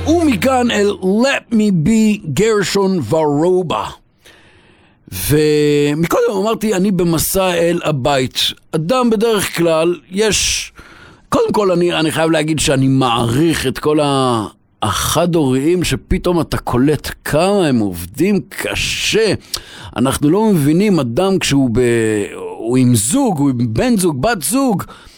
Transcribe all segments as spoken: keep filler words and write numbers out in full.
ומכאן אל Let Me Be גרשון ורובה. ומקודם אמרתי, אני במסע אל הבית. אדם בדרך כלל, יש... קודם כל אני, אני חייב להגיד שאני מעריך את כל החד-הוריים שפתאום אתה קולט כמה הם עובדים קשה. אנחנו לא מבינים אדם כשהוא ב... הוא עם זוג, הוא עם בן זוג, בת זוג.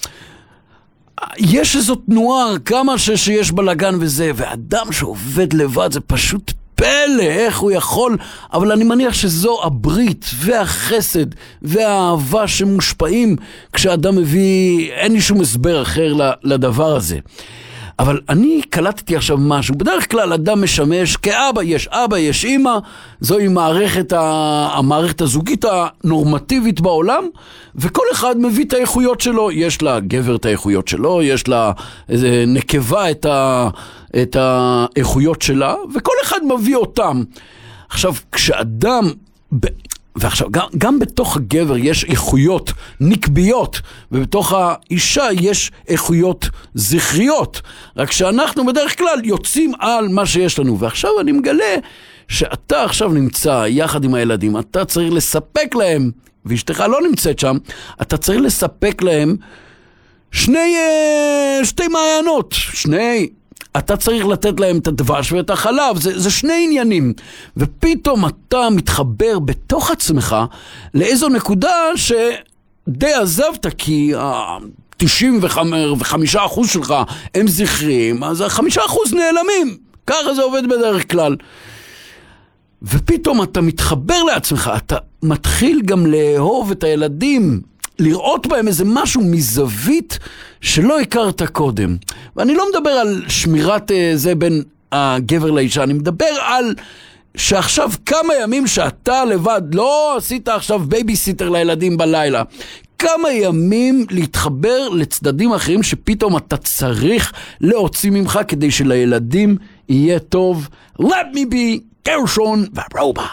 יש איזו תנועה, כמה ש... שיש בלגן וזה, ואדם שעובד לבד זה פשוט פלא, איך הוא יכול, אבל אני מניח שזו הברית והחסד והאהבה שמושפעים כשאדם מביא, אין לי שום הסבר אחר לדבר הזה. אבל אני קלטתי עכשיו משהו, בדרך כלל אדם משמש כאבא, יש אבא, יש אמא, זוהי מערכת, המערכת הזוגית הנורמטיבית בעולם, וכל אחד מביא את האיכויות שלו, יש לה גבר את האיכויות שלו, יש לה איזה נקבה את, ה, את האיכויות שלה, וכל אחד מביא אותם. עכשיו, כשאדם... ב... ועכשיו, גם, גם בתוך הגבר יש איכויות נקביות, ובתוך האישה יש איכויות זכריות. רק שאנחנו בדרך כלל יוצאים על מה שיש לנו. ועכשיו אני מגלה שאתה עכשיו נמצא יחד עם הילדים, אתה צריך לספק להם, ואשתך לא נמצאת שם, אתה צריך לספק להם שני, שתי מעיינות, שני... אתה צריך לתת להם את הדבש ואת החלב, זה, זה שני עניינים. ופתאום אתה מתחבר בתוך עצמך לאיזו נקודה שדי עזבת, כי ה-תשעים וחמישה אחוז שלך הם זכריים, אז ה-חמישה אחוז נעלמים. ככה זה עובד בדרך כלל. ופתאום אתה מתחבר לעצמך, אתה מתחיל גם לאהוב את הילדים, לראות בהם איזה משהו מזווית שלא הכרת קודם. ואני לא מדבר על שמירת זה בין הגבר לאישה, אני מדבר על שעכשיו כמה ימים שאתה לבד, לא עשית עכשיו בייביסיטר לילדים בלילה, כמה ימים להתחבר לצדדים אחרים שפתאום אתה צריך להוציא ממך כדי שלילדים יהיה טוב. Let me be גרשון ורובה.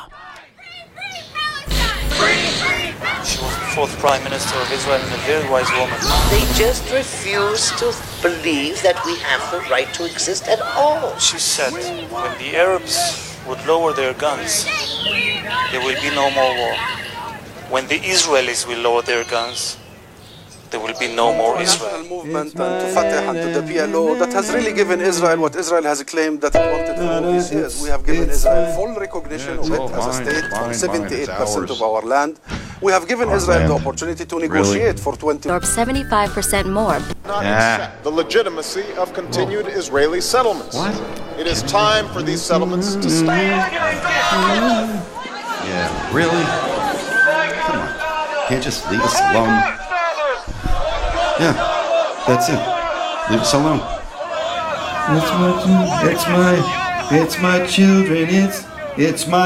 Fourth Prime Minister of Israel and a very wise woman. They just refuse to believe that we have the right to exist at all. She said when the Arabs would lower their guns, there will be no more war. When the Israelis will lower their guns, there will be no more Israel. The movement and to Fatah and to the P L O that has really given Israel what Israel has claimed that it wanted for all these years. We have given Israel full recognition of it as a state for seventy-eight percent of our land. We have given Israel the opportunity to negotiate for twenty. Absorb seventy-five percent more. Not accept the legitimacy of continued Israeli settlements. What? It is time for these settlements to stop. Yeah, really? Come on. Can't just leave us alone. Yeah, that's it. Leave us alone. It's my, it's my, it's my children. It's, it's my.